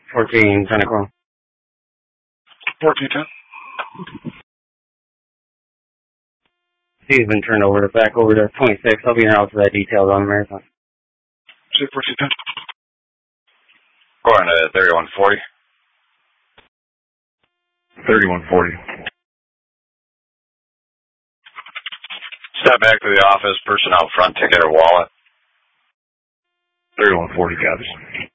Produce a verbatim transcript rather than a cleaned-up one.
fourteen, ten o'clock. fourteen ten. He's been turned over to back over to twenty-six. I'll be in your house for that details on the marathon. See fourteen ten. Go on to thirty-one forty. thirty-one forty. Step back to the office, person out front to get her wallet. thirty-one forty, copies.